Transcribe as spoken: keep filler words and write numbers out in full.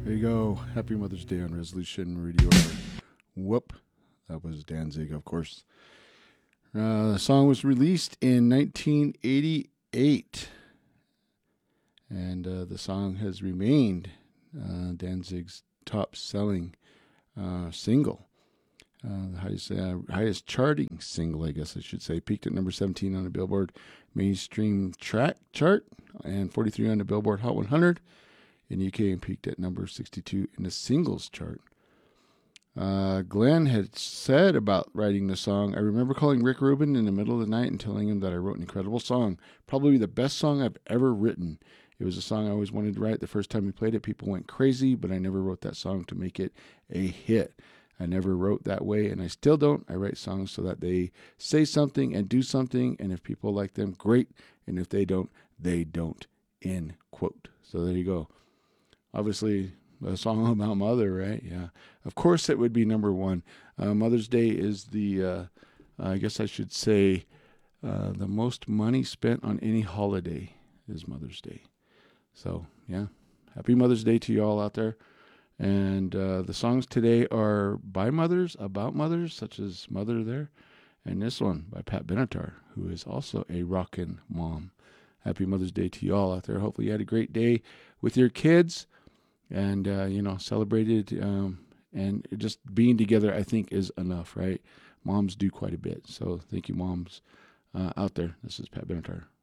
There you go. Happy Mother's Day on Resolution Radio. Whoop. That was Danzig, of course. Uh, the song was released in nineteen eighty-eight. And uh, the song has remained uh, Danzig's top-selling uh, single. Uh, the highest, uh, highest charting single, I guess I should say. Peaked at number seventeen on the Billboard mainstream track chart and forty-three on the Billboard Hot one hundred. In the U K, and peaked at number sixty-two in the singles chart. Uh, Glenn had said about writing the song, I remember calling Rick Rubin in the middle of the night and telling him that I wrote an incredible song, probably the best song I've ever written. It was a song I always wanted to write. The first time we played it, people went crazy, but I never wrote that song to make it a hit. I never wrote that way, and I still don't. I write songs so that they say something and do something, and if people like them, great, and if they don't, they don't, end quote. So there you go. Obviously, a song about mother, right? Yeah. Of course it would be number one. Uh, Mother's Day is the, uh, I guess I should say, uh, the most money spent on any holiday is Mother's Day. So, yeah. Happy Mother's Day to you all out there. And uh, the songs today are by mothers, about mothers, such as Mother There. And this one by Pat Benatar, who is also a rockin' mom. Happy Mother's Day to you all out there. Hopefully you had a great day with your kids. And, uh, you know, celebrated, um, and just being together, I think, is enough, right? Moms do quite a bit. So thank you, moms uh, out there. This is Pat Benatar.